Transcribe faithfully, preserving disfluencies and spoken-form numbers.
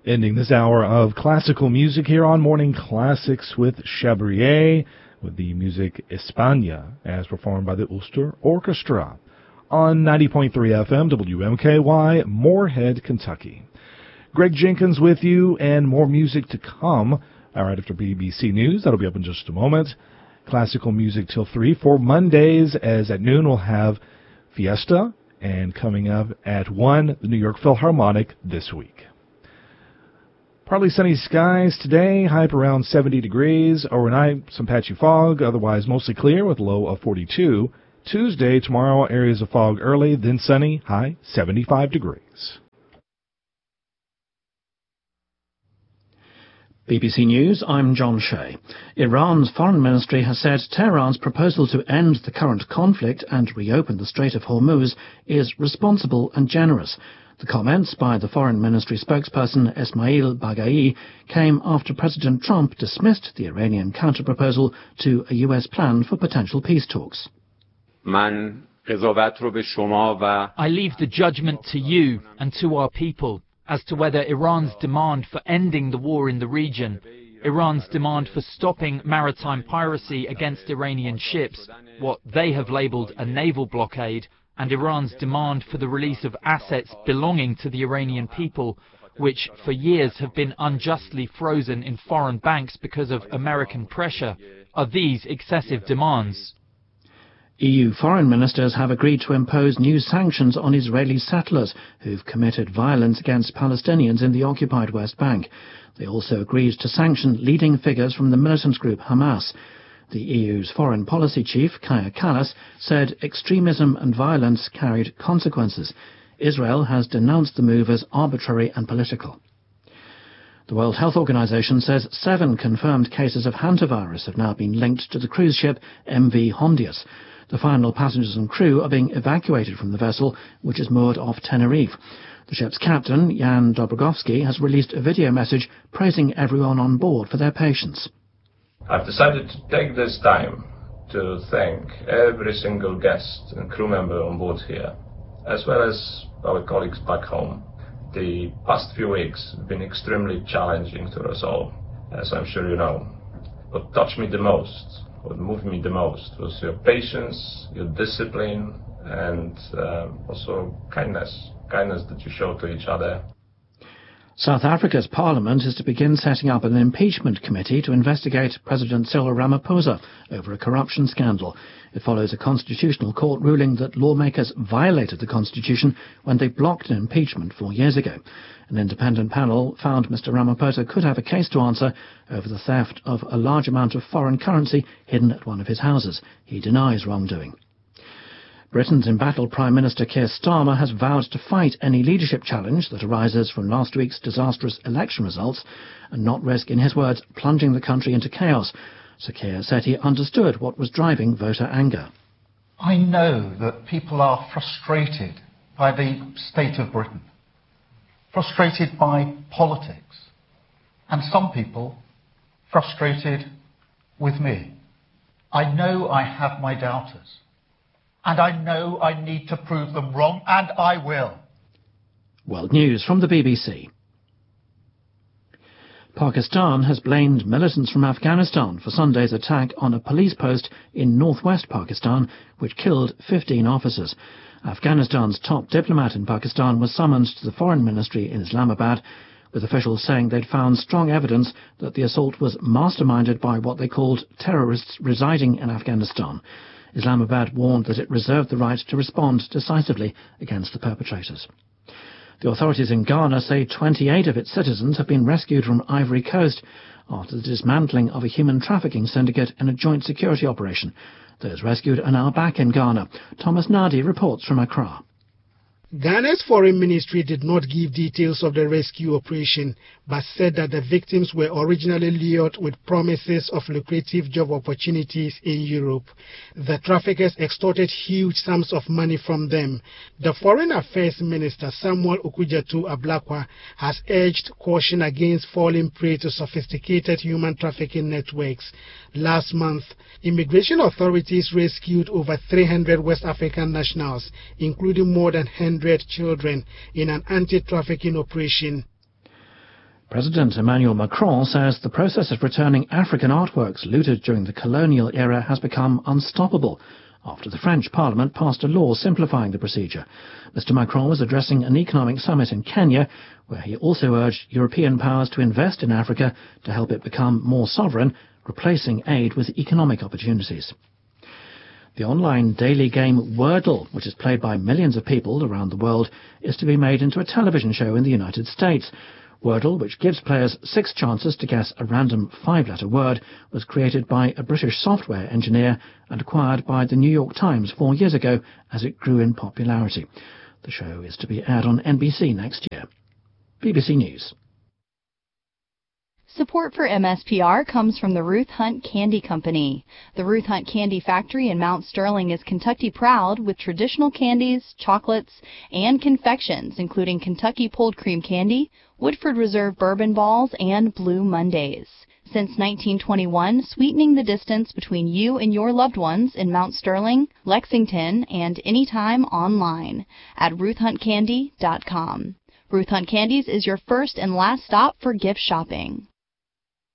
Ending this hour of classical music here on Morning Classics with Chabrier, with the music España, as performed by the Ulster Orchestra, on ninety point three F M W M K Y, Moorhead, Kentucky. Greg Jenkins with you, and more music to come. All right, after B B C News, that'll be up in just a moment. Classical music till three for Mondays, as at noon we'll have Fiesta, and coming up at one, the New York Philharmonic This Week. Partly sunny skies today, high up around seventy degrees. Overnight, some patchy fog, otherwise mostly clear with low of forty-two. Tuesday, tomorrow, areas of fog early, then sunny, high seventy-five degrees. B B C News, I'm John Shea. Iran's foreign ministry has said Tehran's proposal to end the current conflict and reopen the Strait of Hormuz is responsible and generous. The comments by the Foreign Ministry spokesperson Esmail Baghai came after President Trump dismissed the Iranian counter-proposal to a U S plan for potential peace talks. I leave the judgment to you and to our people as to whether Iran's demand for ending the war in the region, Iran's demand for stopping maritime piracy against Iranian ships, what they have labelled a naval blockade, and Iran's demand for the release of assets belonging to the Iranian people, which for years have been unjustly frozen in foreign banks because of American pressure, are these excessive demands. E U foreign ministers have agreed to impose new sanctions on Israeli settlers who've committed violence against Palestinians in the occupied West Bank. They also agreed to sanction leading figures from the militant group Hamas. The E U's foreign policy chief, Kaja Kallas, said extremism and violence carried consequences. Israel has denounced the move as arbitrary and political. The World Health Organization says seven confirmed cases of hantavirus have now been linked to the cruise ship M V Hondius. The final passengers and crew are being evacuated from the vessel, which is moored off Tenerife. The ship's captain, Jan Dobrogovsky, has released a video message praising everyone on board for their patience. I've decided to take this time to thank every single guest and crew member on board here, as well as our colleagues back home. The past few weeks have been extremely challenging to us all, as I'm sure you know. What touched me the most, what moved me the most, was your patience, your discipline, and uh, also kindness, kindness that you show to each other. South Africa's parliament is to begin setting up an impeachment committee to investigate President Cyril Ramaphosa over a corruption scandal. It follows a constitutional court ruling that lawmakers violated the constitution when they blocked an impeachment four years ago. An independent panel found Mister Ramaphosa could have a case to answer over the theft of a large amount of foreign currency hidden at one of his houses. He denies wrongdoing. Britain's embattled Prime Minister Keir Starmer has vowed to fight any leadership challenge that arises from last week's disastrous election results and not risk, in his words, plunging the country into chaos. Sir Keir said he understood what was driving voter anger. I know that people are frustrated by the state of Britain, frustrated by politics, and some people frustrated with me. I know I have my doubters. And I know I need to prove them wrong, and I will. World News from the B B C. Pakistan has blamed militants from Afghanistan for Sunday's attack on a police post in northwest Pakistan, which killed fifteen officers. Afghanistan's top diplomat in Pakistan was summoned to the Foreign Ministry in Islamabad, with officials saying they'd found strong evidence that the assault was masterminded by what they called terrorists residing in Afghanistan. Islamabad warned that it reserved the right to respond decisively against the perpetrators. The authorities in Ghana say twenty-eight of its citizens have been rescued from Ivory Coast after the dismantling of a human trafficking syndicate in a joint security operation. Those rescued are now back in Ghana. Thomas Nadi reports from Accra. Ghana's foreign ministry did not give details of the rescue operation, but said that the victims were originally lured with promises of lucrative job opportunities in Europe. The traffickers extorted huge sums of money from them. The Foreign Affairs Minister Samuel Okudzeto Ablakwa has urged caution against falling prey to sophisticated human trafficking networks. Last month, immigration authorities rescued over three hundred West African nationals, including more than one hundred children, in an anti-trafficking operation. President Emmanuel Macron says the process of returning African artworks looted during the colonial era has become unstoppable after the French Parliament passed a law simplifying the procedure. Mister Macron was addressing an economic summit in Kenya, where he also urged European powers to invest in Africa to help it become more sovereign, replacing aid with economic opportunities. The online daily game Wordle, which is played by millions of people around the world, is to be made into a television show in the United States. Wordle, which gives players six chances to guess a random five-letter word, was created by a British software engineer and acquired by the New York Times four years ago as it grew in popularity. The show is to be aired on N B C next year. B B C News. Support for M S P R comes from the Ruth Hunt Candy Company. The Ruth Hunt Candy Factory in Mount Sterling is Kentucky proud with traditional candies, chocolates, and confections, including Kentucky Pulled Cream Candy, Woodford Reserve Bourbon Balls, and Blue Mondays. Since nineteen twenty-one, sweetening the distance between you and your loved ones in Mount Sterling, Lexington, and anytime online at ruth hunt candy dot com. Ruth Hunt Candies is your first and last stop for gift shopping.